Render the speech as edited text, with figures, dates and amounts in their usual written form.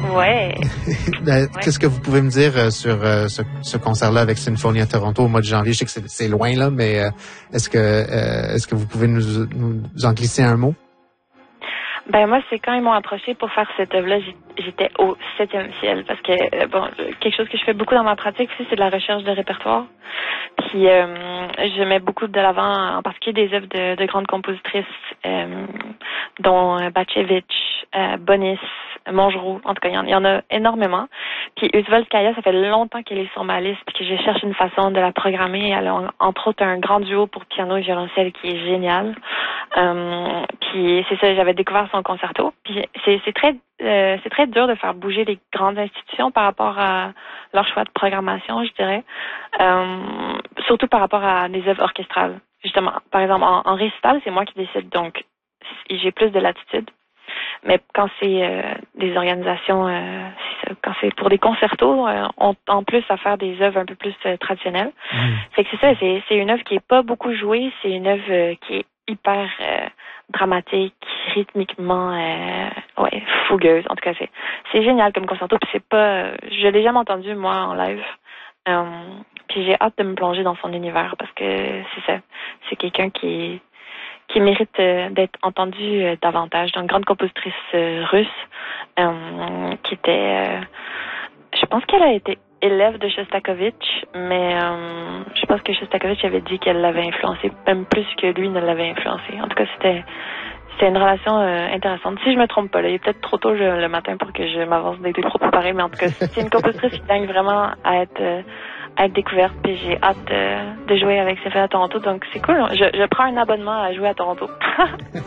Ouais. Qu'est-ce que vous pouvez me dire sur ce concert-là avec Symphonie à Toronto au mois de janvier? Je sais que c'est loin, là, mais est-ce que vous pouvez nous en glisser un mot? Ben moi, c'est quand ils m'ont approché pour faire cette œuvre-là, j'étais au 7e ciel parce que quelque chose que je fais beaucoup dans ma pratique aussi, c'est de la recherche de répertoire. Puis je mets beaucoup de l'avant, en particulier des œuvres de grandes compositrices, dont Batchevich, Bonis, Mongeroux. En tout cas, il y en a énormément. Puis Uzvalskaya, ça fait longtemps qu'elle est sur ma liste, puis que je cherche une façon de la programmer. Elle a entre autres un grand duo pour piano et violoncelle qui est génial. Puis c'est ça, j'avais découvert son concerto. Puis c'est très dur de faire bouger les grandes institutions par rapport à leur choix de programmation, je dirais. Surtout par rapport à des œuvres orchestrales. Justement, par exemple, en récital, c'est moi qui décide, donc j'ai plus de latitude. Mais quand c'est des organisations, quand c'est pour des concertos, on en plus à faire des œuvres un peu plus traditionnelles. Fait que c'est ça, c'est une œuvre qui est pas beaucoup jouée, c'est une œuvre qui est hyper dramatique, rythmiquement fougueuse. En tout cas, c'est génial comme concerto, puis c'est pas je l'ai jamais entendu moi en live. Puis j'ai hâte de me plonger dans son univers parce que c'est ça, c'est quelqu'un qui mérite d'être entendue davantage. Donc, grande compositrice russe qui était... je pense qu'elle a été élève de Shostakovich, mais je pense que Shostakovich avait dit qu'elle l'avait influencé, même plus que lui ne l'avait influencé. En tout cas, c'était une relation intéressante. Si je me trompe pas, là, il est peut-être trop tôt le matin pour que je m'avance d'être trop préparée, mais en tout cas, c'est une compositrice qui gagne vraiment à être découverte, puis j'ai hâte de jouer avec Symphonie à Toronto, donc c'est cool. Je prends un abonnement à jouer à Toronto.